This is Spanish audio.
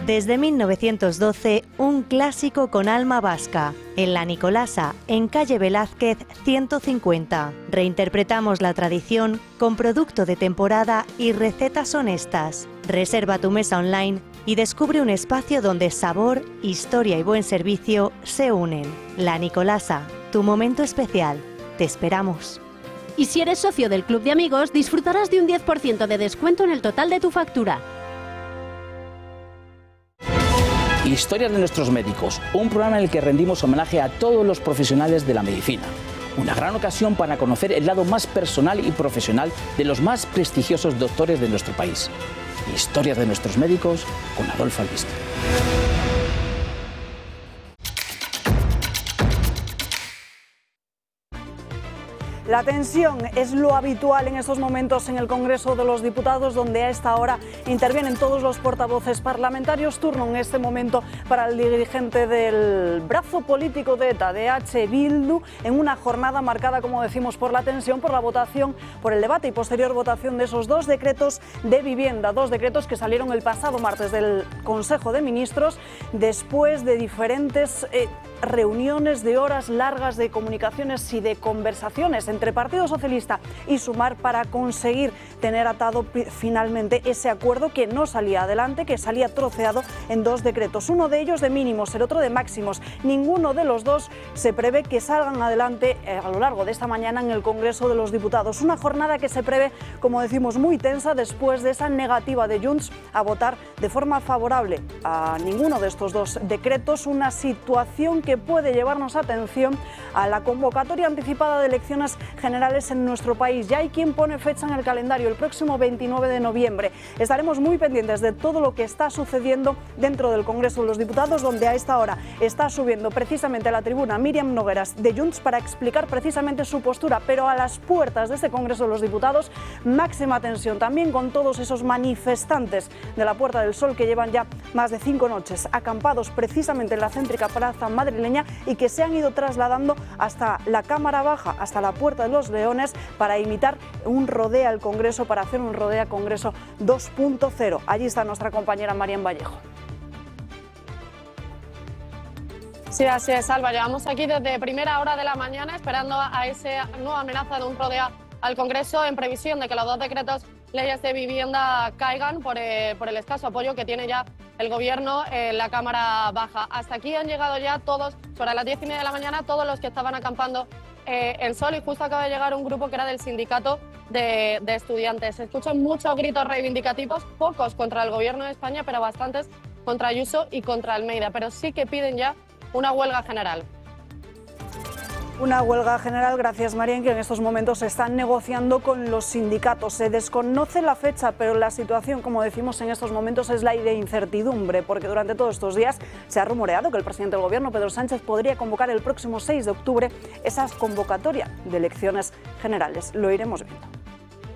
Desde 1912, un clásico con alma vasca. En La Nicolasa, en calle Velázquez 150. Reinterpretamos la tradición con producto de temporada y recetas honestas. Reserva tu mesa online y descubre un espacio donde sabor, historia y buen servicio se unen. La Nicolasa, tu momento especial. Te esperamos. Y si eres socio del Club de Amigos, disfrutarás de un 10% de descuento en el total de tu factura. Historias de nuestros médicos, un programa en el que rendimos homenaje a todos los profesionales de la medicina. Una gran ocasión para conocer el lado más personal y profesional de los más prestigiosos doctores de nuestro país. Historias de nuestros médicos con Adolfo Albiste. La tensión es lo habitual en estos momentos en el Congreso de los Diputados, donde a esta hora intervienen todos los portavoces parlamentarios. Turno en este momento para el dirigente del brazo político de ETA, de H. Bildu, en una jornada marcada, como decimos, por la tensión, por la votación, por el debate y posterior votación de esos dos decretos de vivienda, dos decretos que salieron el pasado martes del Consejo de Ministros, después de diferentes reuniones de horas largas de comunicaciones y de conversaciones entre Partido Socialista y Sumar para conseguir tener atado finalmente ese acuerdo que no salía adelante, que salía troceado en dos decretos, uno de ellos de mínimos, el otro de máximos. Ninguno de los dos se prevé que salgan adelante a lo largo de esta mañana en el Congreso de los Diputados. Una jornada que se prevé, como decimos, muy tensa después de esa negativa de Junts a votar de forma favorable a ninguno de estos dos decretos, una situación que puede llevarnos atención a la convocatoria anticipada de elecciones generales en nuestro país. Ya hay quien pone fecha en el calendario, el próximo 29 de noviembre. Estaremos muy pendientes de todo lo que está sucediendo dentro del Congreso de los Diputados, donde a esta hora está subiendo precisamente a la tribuna Míriam Nogueras de Junts para explicar precisamente su postura, pero a las puertas de este Congreso de los Diputados, máxima tensión también con todos esos manifestantes de la Puerta del Sol que llevan ya más de 5 noches acampados precisamente en la céntrica plaza madrileña y que se han ido trasladando hasta la Cámara Baja, hasta la Puerta de los Leones, para imitar un rodea al Congreso, para hacer un rodea Congreso 2.0. Allí está nuestra compañera Marian Vallejo. Sí, así es, Alba. Llevamos aquí desde primera hora de la mañana esperando a esa nueva amenaza de un rodea al Congreso en previsión de que los dos decretos leyes de vivienda caigan por el escaso apoyo que tiene ya el Gobierno en la Cámara Baja. Hasta aquí han llegado ya todos, sobre las 10:30 de la mañana, todos los que estaban acampando en Sol, y justo acaba de llegar un grupo que era del sindicato de estudiantes. Se escuchan muchos gritos reivindicativos, pocos contra el Gobierno de España, pero bastantes contra Ayuso y contra Almeida, pero sí que piden ya una huelga general. Una huelga general, gracias Marian, que en estos momentos se están negociando con los sindicatos. Se desconoce la fecha, pero la situación, como decimos en estos momentos, es la de incertidumbre, porque durante todos estos días se ha rumoreado que el presidente del Gobierno, Pedro Sánchez, podría convocar el próximo 6 de octubre esa convocatoria de elecciones generales. Lo iremos viendo.